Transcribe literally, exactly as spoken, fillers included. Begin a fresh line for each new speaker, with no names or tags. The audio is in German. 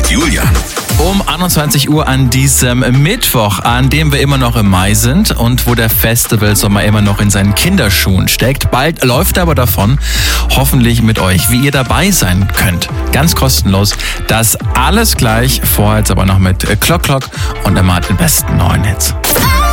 Julian.
Um einundzwanzig Uhr an diesem Mittwoch, an dem wir immer noch im Mai sind und wo der Festivalsommer immer noch in seinen Kinderschuhen steckt. Bald läuft er aber davon, hoffentlich mit euch, wie ihr dabei sein könnt. Ganz kostenlos. Das alles gleich, vorher jetzt aber noch mit Clock Clock und der Martin besten neuen Hits.